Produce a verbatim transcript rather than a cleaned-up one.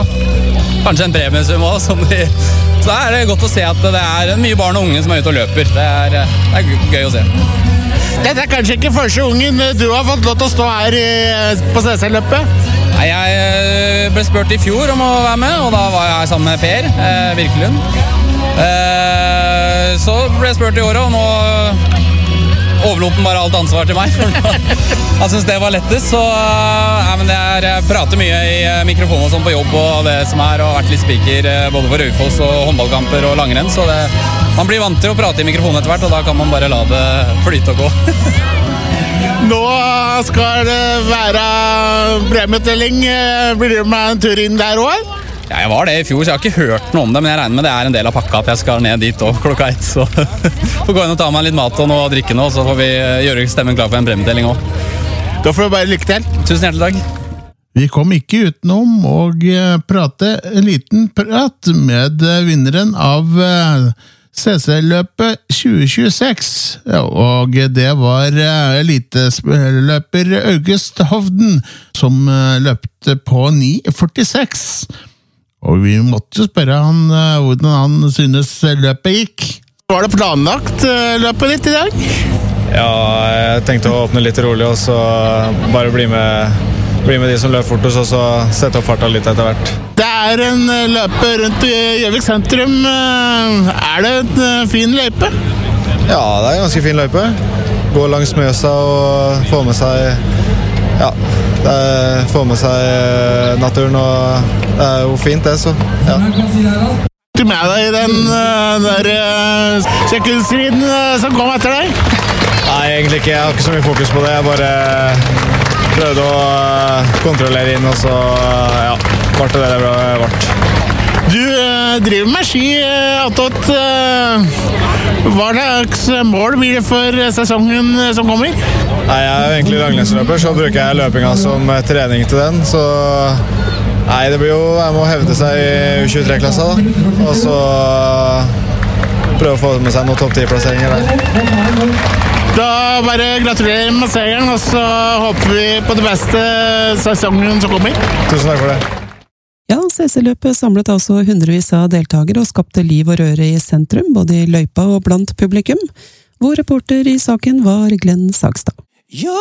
og kanskje en premiesum også, som de, så da er det godt å se at det er mye barn og unge som er ute og løper. Det er, det er gøy å se. Dette er kanskje ikke første ungen du har fått lov til å stå her i, på C C-løpet? Nei, jeg ble spurt i fjor om å være med, og da var jeg sammen med Per eh, Birkelund. Eh, så ble jeg spurt i året, og nå overlot den bare alt ansvar til meg, for jeg synes det var lettest, så ja, men jeg, jeg prater mye i mikrofonen og sånn på jobb og det som er, og har vært litt speaker både for Raufoss og håndballkamper og langrenn, så det, man blir vant til å prate i mikrofonen etter hvert, og da kan man bare la det flyte og gå. Nå skal det være premieutdeling, blir du med en tur inn der også? Ja, jeg var det i fjor, så jeg har ikke hørt noe om det, men jeg regner med det er en del av pakka at jeg skal ned dit og klokka ett, så får gå inn og ta meg litt mat og noe å drikke nå, så får vi gjøre stemmen klar for en premieutdeling også. Da får du bare lykke til. Tusen hjertelig takk. Vi kom ikke utenom å prate en liten prat med vinneren av C C-løpet tjue tjueseks, og det var eliteløper August Hovden som løpte på ni førtiseks. Og vi måtte jo spørre han hvordan han synes løpet gikk. Var det planlagt løpet ditt i dag? Ja, jeg tenkte å åpne litt rolig, og så bare bli med, bli med de som løper fortest, og så sette opp farta litt etter hvert. Det er en løpe rundt i Gjøvik sentrum. Er det en fin løype? Ja, det er en ganske fin løype. Gå langs Mjøsa og få med seg, ja, det er, få med seg naturen, og det er jo fint det, så ja. Du med deg i den der sekundstriden som kom etter deg? Nei, egentlig ikke. Jeg har ikke så mye fokus på det. Jeg bare prøvde å kontrollere inn, og så ja, ble det det ble. Du driver med ski, Attot. Hva slags mål blir det for sesongen som kommer? Nei, jeg er jo egentlig langrennsløper, så bruker jeg løpinga som trening til den, så nei, det blir jo, jeg må hevde seg i U tjuetre-klassa da, og så prøve å få med seg noen topp ti-plasseringer der. Da bare gratulerer med seieren, og så håper vi på det beste sesongen som kommer. Tusen takk for det. Ja, C C-løpet samlet altså hundrevis av deltagere og skapte liv og røre i sentrum, både i løypa og blant publikum. Vår reporter i saken var Glenn Sagstad. Ja!